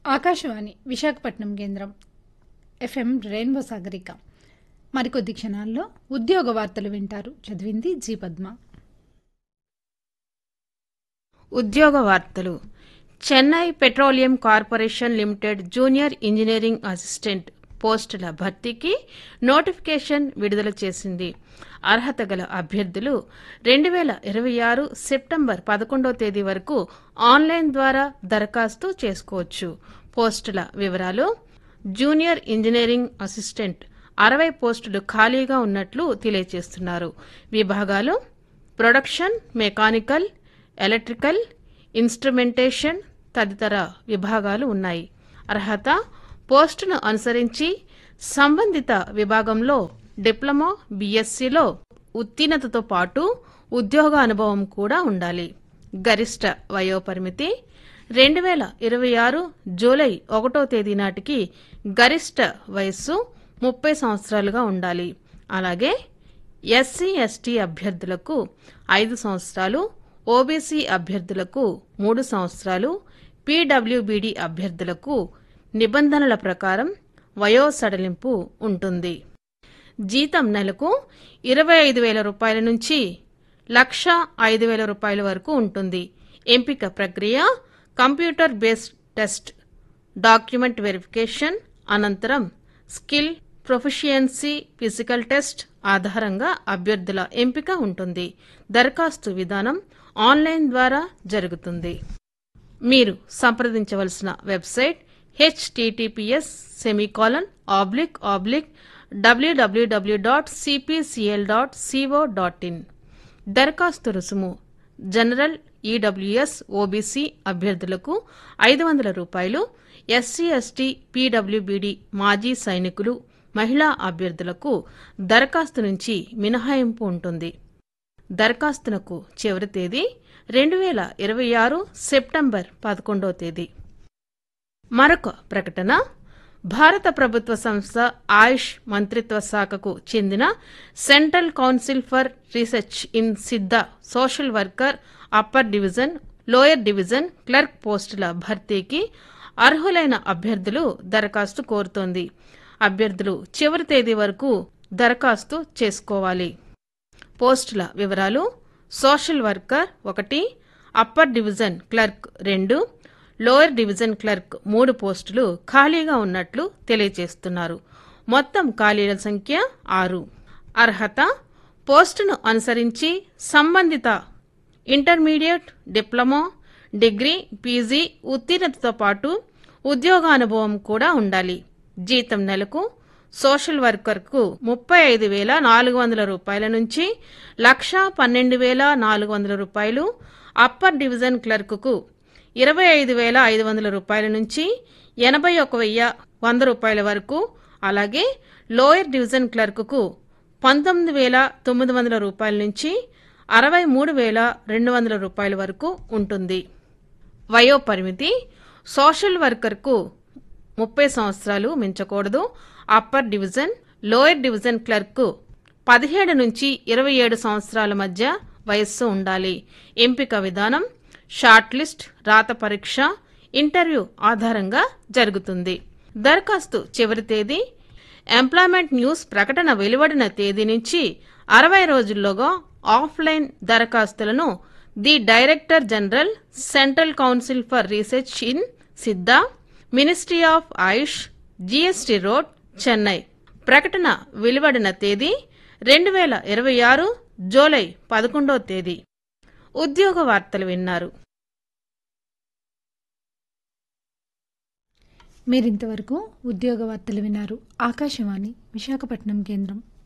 ఆకాశవాణి విశాఖపట్నం కేంద్రం FM rainbow Sagarika. మరికొద్ది క్షణాల్లో ఉద్యోగ వార్తలు వింటారు. చదివింది జీ పద్మ. ఉద్యోగ వార్తలు. Chennai petroleum corporation limited junior engineering assistant పోస్టుల భర్తీకి నోటిఫికేషన్ విడుదల చేసింది. అర్హత గల అభ్యర్థులు 2026 సెప్టెంబర్ 11వ తేదీ వరకు ఆన్లైన్ ద్వారా దరఖాస్తు చేసుకోవచ్చు. పోస్టుల వివరాలు: జూనియర్ ఇంజనీరింగ్ అసిస్టెంట్ 60 పోస్టులు ఖాళీగా ఉన్నట్లు తెలియజేస్తున్నారు. విభాగాలు: ప్రొడక్షన్, మెకానికల్, ఎలక్ట్రికల్, ఇన్స్ట్రుమెంటేషన్ తదితర విభాగాలు ఉన్నాయి. అర్హత: పోస్టును అనుసరించి సంబంధిత విభాగంలో డిప్లొమా, బీఎస్సీలో ఉత్తీర్ణతతో పాటు ఉద్యోగ అనుభవం కూడా ఉండాలి. గరిష్ట వయోపరిమితి: 2026 జూలై 1వ తేదీ నాటికి గరిష్ట వయస్సు 30 సంవత్సరాలుగా ఉండాలి. అలాగే ఎస్సీ, ఎస్టీ అభ్యర్థులకు 5 సంవత్సరాలు, ఓబీసీ అభ్యర్థులకు 3 సంవత్సరాలు, పీడబ్ల్యూబీడీ అభ్యర్థులకు నిబంధనల ప్రకారం వయో సడలింపు ఉంటుంది. జీతం నెలకు 25,000 రూపాయల నుంచి 1,05,000 రూపాయల వరకు ఉంటుంది. ఎంపిక ప్రక్రియ: computer based test, document verification, అనంతరం స్కిల్, ప్రొఫిషియన్సీ, ఫిజికల్ టెస్ట్ ఆధారంగా అభ్యర్థుల ఎంపిక ఉంటుంది. దరఖాస్తు విధానం ఆన్లైన్ ద్వారా జరుగుతుంది. మీరు సంప్రదించవలసిన వెబ్సైట్ https://www.cpcl.co.in. దరఖాస్తు రుసుము: జనరల్, ఈడబ్ల్యూఎస్, ఓబీసీ అభ్యర్థులకు 500 రూపాయలు, ఎస్సీ, ఎస్టీ, పీడబ్ల్యూబీడీ, మాజీ సైనికులు, మహిళా అభ్యర్థులకు దరఖాస్తు నుంచి మినహాయింపు ఉంటుంది. దరఖాస్తునకు చివరి తేదీ 2026 సెప్టెంబర్ 11వ తేదీ. మరొక ప్రకటన: భారత ప్రభుత్వ సంస్థ ఆయుష్ మంత్రిత్వ శాఖకు చెందిన central council for research in సిద్ధ social worker upper division, lower division clerk పోస్టుల భర్తీకి అర్హులైన అభ్యర్థులు దరఖాస్తు కోరుతోంది. అభ్యర్థులు చివరి తేదీ వరకు దరఖాస్తు చేసుకోవాలి. పోస్టుల వివరాలు: social worker 1, upper division clerk 2, lower division clerk 3 పోస్టులు ఖాళీగా ఉన్నట్లు తెలియజేస్తున్నారు. మొత్తం ఖాళీల సంఖ్య 6. అర్హత: పోస్టును అనుసరించి సంబంధిత ఇంటర్మీడియట్, డిప్లొమా, డిగ్రీ, పీజీ ఉత్తీర్ణతతో పాటు ఉద్యోగానుభవం కూడా ఉండాలి. జీతం నెలకు సోషల్ వర్కర్కు 35,400 రూపాయల నుంచి 1,12,400 రూపాయలు, అప్పర్ డివిజన్ క్లర్కుకు 25,500 రూపాయల నుంచి 81,100 రూపాయల వరకు, అలాగే లోయర్ డివిజన్ క్లర్కుకు 19,900 రూపాయల నుంచి 63,200 రూపాయల వరకు ఉంటుంది. వయోపరిమితి: సోషల్ వర్కర్కు 30 సంవత్సరాలు మించకూడదు. Upper division, lower division clerk 17 నుంచి 27 సంవత్సరాల మధ్య వయస్సు ఉండాలి. ఎంపిక విధానం: షార్ట్ లిస్ట్, రాత పరీక్ష, ఇంటర్వ్యూ ఆధారంగా జరుగుతుంది. దరఖాస్తు చివరి తేదీ: ఎంప్లాయ్మెంట్ న్యూస్ ప్రకటన వెలువడిన తేదీ నుంచి 60 రోజుల్లోగా ఆఫ్లైన్ దరఖాస్తులను the director general, central council for research in సిద్ధ, ministry of Ayush, GST road, Chennai. ప్రకటన వెలువడిన తేదీ 2026 జూలై 11వ తేదీ. ఉద్యోగ వార్తలు విన్నారు. మీరింతవరకు ఉద్యోగ వార్తలు విన్నారు. ఆకాశవాణి విశాఖపట్నం కేంద్రం.